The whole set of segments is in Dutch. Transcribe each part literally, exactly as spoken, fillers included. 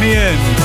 Me In.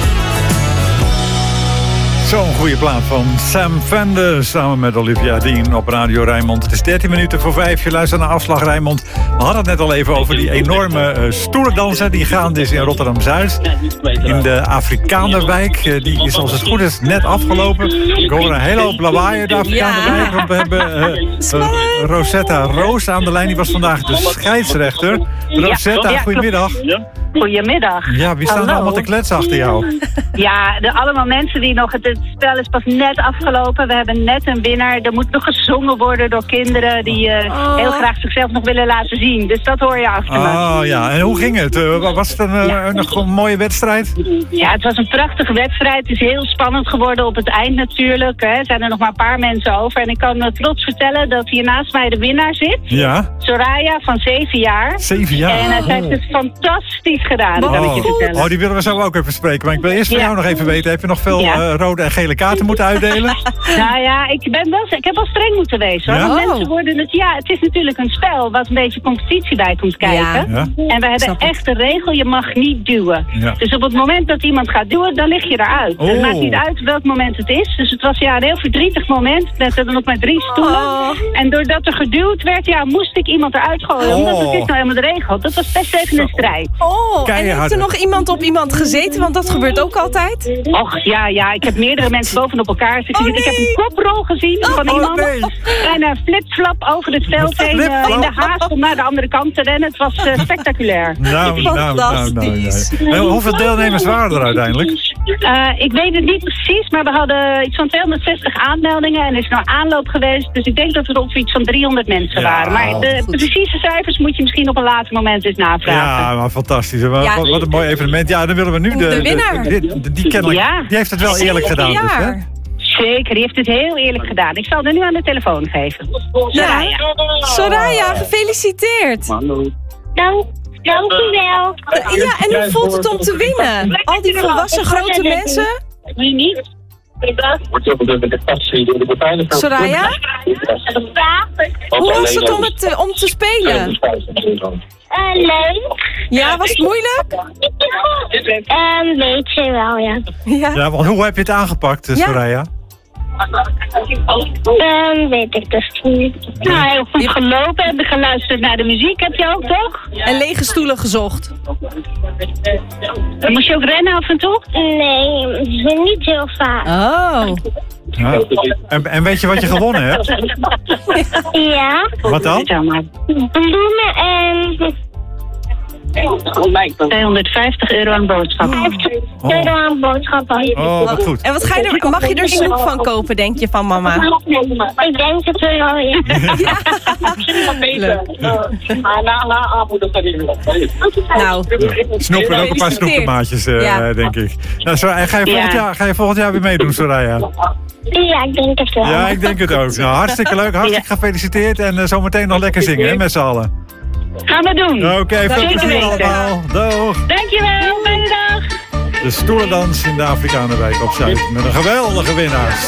Zo'n goede plaat van Sam Fender samen met Olivia Dean op Radio Rijnmond. Het is dertien minuten voor vijf. Je luistert naar Afslag Rijnmond. We hadden het net al even over die enorme uh, stoerdansen die gaande is in Rotterdam-Zuid. In de Afrikanerwijk. Uh, die is als het goed is net afgelopen. Ik hoor een hele hoop lawaai in de Afrikanerwijk. Want we hebben uh, uh, Rosetta Roos aan de lijn. Die was vandaag de scheidsrechter. Rosetta, ja, goedemiddag. Goedemiddag. Ja, wie staan er allemaal te kletsen achter jou? Ja, de, allemaal mensen die nog... Het, het spel is pas net afgelopen. We hebben net een winnaar. Er moet nog gezongen worden door kinderen... die uh, oh. heel graag zichzelf nog willen laten zien. Dus dat hoor je achter me. Oh ja, en hoe ging het? Uh, was het een, uh, ja. een, een mooie wedstrijd? Ja, het was een prachtige wedstrijd. Het is heel spannend geworden op het eind natuurlijk. Hè. Er zijn er nog maar een paar mensen over. En ik kan me trots vertellen dat hier naast mij de winnaar zit. Ja. Soraya van zeven jaar. Zeven jaar? En uh, zij heeft het fantastisch gedaan, dat oh. kan ik je vertellen. Oh, die willen we zo ook even spreken. Maar ik wil eerst van ja. jou nog even weten. Heb je nog veel ja. uh, rode en gele kaarten moeten uitdelen? Nou ja, ik, ben wel, ik heb wel streng moeten wezen. Hoor. Ja? Want mensen worden het, ja, het is natuurlijk een spel wat een beetje competitie bij komt kijken. Ja. Ja. En we hebben echt een regel, je mag niet duwen. Ja. Dus op het moment dat iemand gaat duwen, dan lig je eruit. Oh. Het maakt niet uit welk moment het is. Dus het was ja, een heel verdrietig moment. We hadden nog maar drie stoelen. Oh. En doordat er geduwd werd, ja, moest ik iemand eruit gooien. Oh. Omdat het is nou helemaal de regel. Dat was best even een strijd. Oh, en heeft er nog iemand op iemand gezeten? Want dat gebeurt ook altijd. Och, ja, ja. Ik heb meerdere mensen bovenop elkaar zitten. Oh, nee. Ik heb een koprol gezien oh, van iemand. Oh, nee. En een flipflap over het veld heen. Uh, in de haast om naar de andere kant te rennen. Het was uh, spectaculair. Nou, nou, nou, nou, nou. Hoeveel deelnemers waren er uiteindelijk? Uh, ik weet het niet precies, maar we hadden iets van tweehonderdzestig aanmeldingen. En er is nou aanloop geweest. Dus ik denk dat er ongeveer iets van driehonderd mensen ja, waren. Maar de goed. precieze cijfers moet je misschien op een later moment eens navragen. Ja, maar fantastisch. Wat, ja. wat een mooi evenement. Ja, dan willen we nu de, de winnaar. De, de, de, die kennelijk, ja. die heeft het wel eerlijk gedaan. Dus, hè? Zeker, die heeft het heel eerlijk gedaan. Ik zal er nu aan de telefoon geven. Soraya. Ja. Soraya, gefeliciteerd. Dank, dank u wel. Ja, en hoe voelt het om te winnen? Al die volwassen grote mensen? Nee, niet. Soraya? Hoe was het om, het, uh, om te spelen? Uh, leuk. Ja, was het moeilijk? Een uh, beetje wel, ja. Ja, ja, want hoe heb je het aangepakt, uh, Soraya? Um, weet ik dus niet. Nou, heel goed gelopen, hebben geluisterd naar de muziek, heb je ook, toch? En lege stoelen gezocht. Moest je ook rennen af en toe? Nee, niet heel vaak. Oh. Ja. En, en weet je wat je gewonnen hebt? Ja. Wat dan? Bloemen en... tweehonderdvijftig euro aan boodschappen. vijftig euro aan boodschappen. Oh, wat goed. En wat ga je er, mag je er snoep van kopen, denk je, van mama? Ik denk het wel, ja. Ja. Nou, snoep en ook een paar snoeptomaatjes, uh, ja. denk ik. Nou, zo, en ga, je volgend ja. jaar, ga je volgend jaar weer meedoen, Soraya? Ja, ik denk het wel. Ja, ik denk het ook. Nou, hartstikke leuk, hartstikke gefeliciteerd. En uh, zometeen nog lekker zingen, hè, met z'n allen. Gaan we doen. Oké, okay, veel plezier allemaal. Doeg. Dankjewel, fijne dag. De stoelendans in de Afrikanerwijk op Zuid met een geweldige winnaar.